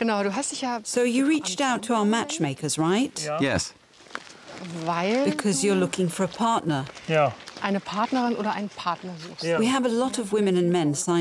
Genau, du hast dich ja... So you reached out to our matchmakers, right? Yes. Weil Because you're looking for a partner. Ja. eine Partnerin oder einen Partner suchst. Ja. We have a lot of women and men signed